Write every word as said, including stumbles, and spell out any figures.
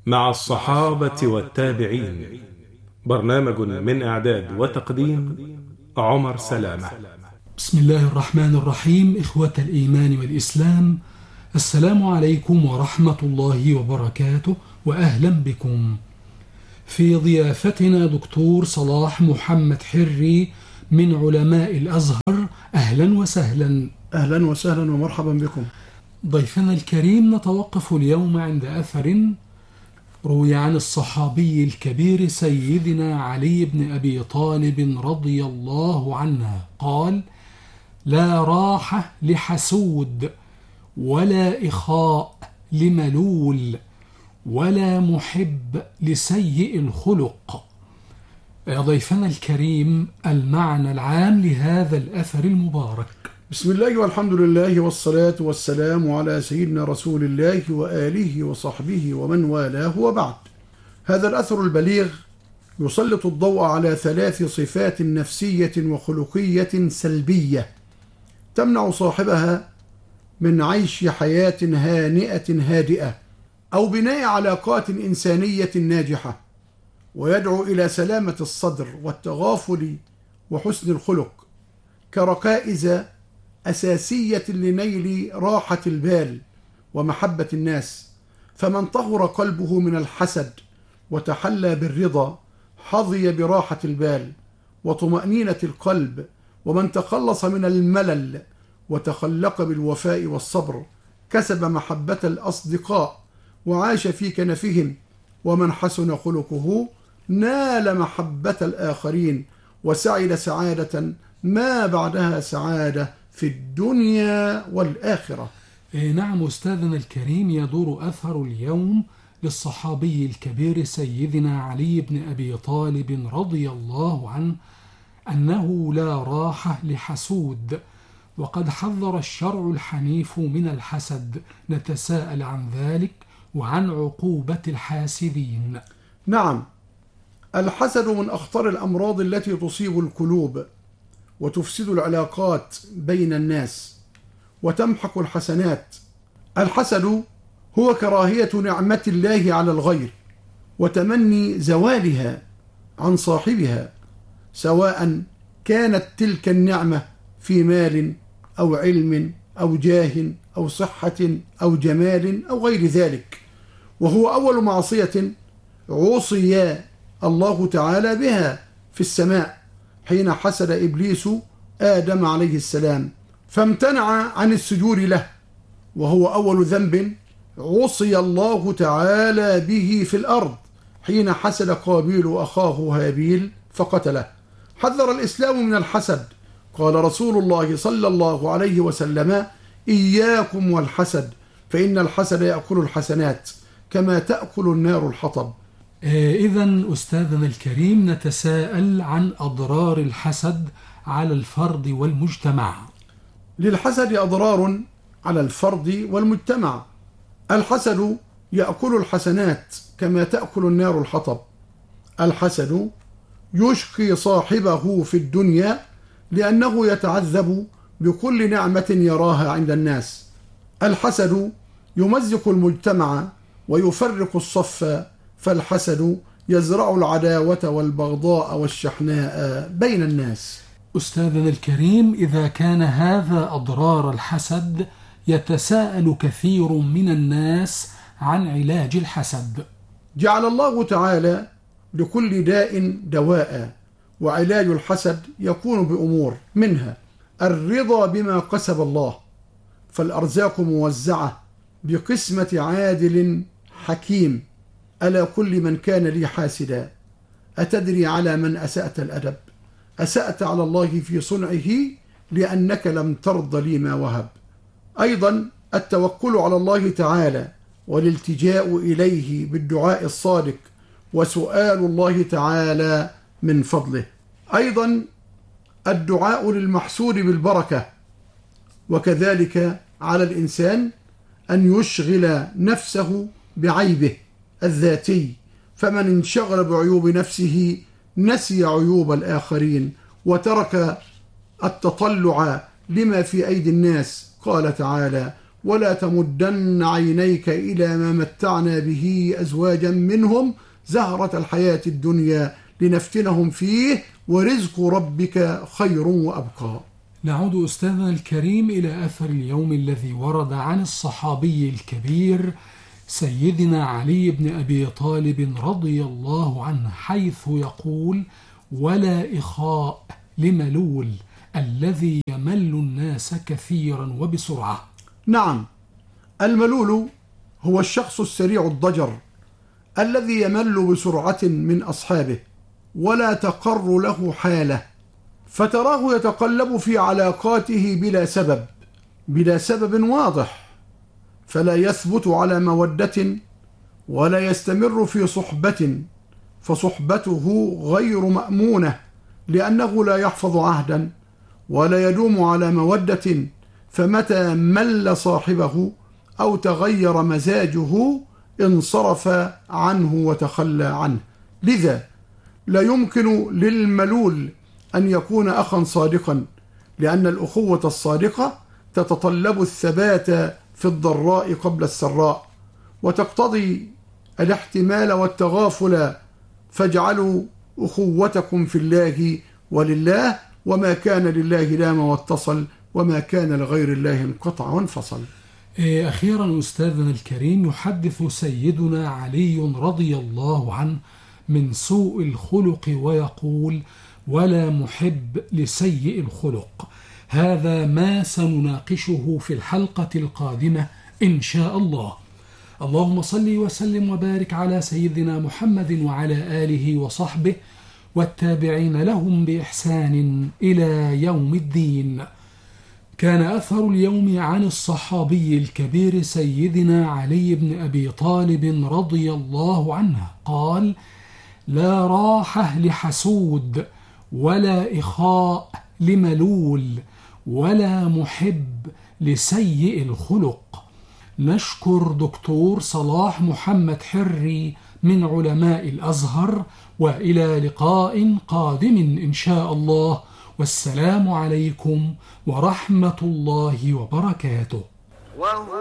مع الصحابة والتابعين. برنامج من إعداد وتقديم عمر سلامة. بسم الله الرحمن الرحيم. إخوة الإيمان والإسلام، السلام عليكم ورحمة الله وبركاته، وأهلا بكم. في ضيافتنا دكتور صلاح محمد حري من علماء الأزهر. أهلا وسهلا. أهلا وسهلا ومرحبا بكم. ضيفنا الكريم، نتوقف اليوم عند أثر روي عن الصحابي الكبير سيدنا علي بن أبي طالب رضي الله عنه قال: لا راحة لحسود، ولا إخاء لملول، ولا محب لسيء الخلق. يا ضيفنا الكريم، المعنى العام لهذا الأثر المبارك. بسم الله والحمد لله والصلاة والسلام على سيدنا رسول الله وآله وصحبه ومن والاه، وبعد. هذا الأثر البليغ يسلط الضوء على ثلاث صفات نفسية وخلقية سلبية تمنع صاحبها من عيش حياة هانئة هادئة أو بناء علاقات إنسانية ناجحة، ويدعو إلى سلامة الصدر والتغافل وحسن الخلق كركائز أساسية لنيل راحة البال ومحبة الناس. فمن طهر قلبه من الحسد وتحلى بالرضا حظي براحة البال وطمأنينة القلب، ومن تخلص من الملل وتخلق بالوفاء والصبر كسب محبة الأصدقاء وعاش في كنفهم، ومن حسن خلقه نال محبة الآخرين وسعد سعادة ما بعدها سعادة في الدنيا والآخرة. إيه نعم أستاذنا الكريم، يدور أثر اليوم للصحابي الكبير سيدنا علي بن أبي طالب رضي الله عنه أنه لا راحة لحسود، وقد حذر الشرع الحنيف من الحسد. نتساءل عن ذلك وعن عقوبة الحاسدين. نعم، الحسد من أخطر الأمراض التي تصيب القلوب وتفسد العلاقات بين الناس وتمحق الحسنات. الحسد هو كراهية نعمة الله على الغير وتمني زوالها عن صاحبها، سواء كانت تلك النعمة في مال أو علم أو جاه أو صحة أو جمال أو غير ذلك، وهو أول معصية عصي الله تعالى بها في السماء حين حسد إبليس آدم عليه السلام فامتنع عن السجود له، وهو أول ذنب عصي الله تعالى به في الأرض حين حسد قابيل أخاه هابيل فقتله. حذر الإسلام من الحسد، قال رسول الله صلى الله عليه وسلم: إياكم والحسد، فإن الحسد يأكل الحسنات كما تأكل النار الحطب. إذن أستاذنا الكريم، نتساءل عن أضرار الحسد على الفرد والمجتمع. للحسد أضرار على الفرد والمجتمع. الحسد يأكل الحسنات كما تأكل النار الحطب. الحسد يشقي صاحبه في الدنيا لأنه يتعذب بكل نعمة يراها عند الناس. الحسد يمزق المجتمع ويفرق الصف، فالحسد يزرع العداوة والبغضاء والشحناء بين الناس. أستاذنا الكريم، إذا كان هذا أضرار الحسد، يتساءل كثير من الناس عن علاج الحسد. جعل الله تعالى لكل داء دواء، وعلاج الحسد يكون بأمور، منها الرضا بما قسم الله، فالأرزاق موزعة بقسمة عادل حكيم. ألا كل من كان لي حاسدا، أتدري على من أسأت الأدب؟ أسأت على الله في صنعه لأنك لم ترض لي ما وهب. أيضا التوكل على الله تعالى والالتجاء إليه بالدعاء الصادق وسؤال الله تعالى من فضله. أيضا الدعاء للمحسود بالبركة، وكذلك على الإنسان أن يشغل نفسه بعيبه الذاتي، فمن انشغل بعيوب نفسه نسي عيوب الآخرين وترك التطلع لما في أيدي الناس. قال تعالى: ولا تمدن عينيك إلى ما متعنا به أزواجا منهم زهرة الحياة الدنيا لنفتنهم فيه ورزق ربك خير وأبقى. نعود أستاذنا الكريم إلى أثر اليوم الذي ورد عن الصحابي الكبير سيدنا علي بن أبي طالب رضي الله عنه، حيث يقول: ولا إخاء لملول الذي يمل الناس كثيرا وبسرعة. نعم، الملول هو الشخص السريع الضجر الذي يمل بسرعة من أصحابه ولا تقر له حاله، فتراه يتقلب في علاقاته بلا سبب بلا سبب واضح، فلا يثبت على مودة ولا يستمر في صحبة، فصحبته غير مأمونة لأنه لا يحفظ عهدا ولا يدوم على مودة، فمتى مل صاحبه أو تغير مزاجه انصرف عنه وتخلى عنه. لذا لا يمكن للملول أن يكون أخا صادقا، لأن الأخوة الصادقة تتطلب الثبات في الضراء قبل السراء، وتقتضي الاحتمال والتغافل، فاجعلوا أخوتكم في الله ولله، وما كان لله دام واتصل، وما كان لغير الله انقطع وانفصل. أخيرا أستاذنا الكريم، يحدث سيدنا علي رضي الله عنه من سوء الخلق ويقول: ولا محب لسيء الخلق. هذا ما سنناقشه في الحلقة القادمة إن شاء الله. اللهم صل وسلم وبارك على سيدنا محمد وعلى آله وصحبه والتابعين لهم بإحسان إلى يوم الدين. كان أثر اليوم عن الصحابي الكبير سيدنا علي بن أبي طالب رضي الله عنه قال: لا راحة لحسود ولا إخاء لملول ولا محب لسيء الخلق. نشكر دكتور صلاح محمد حري من علماء الأزهر، وإلى لقاء قادم إن شاء الله، والسلام عليكم ورحمة الله وبركاته.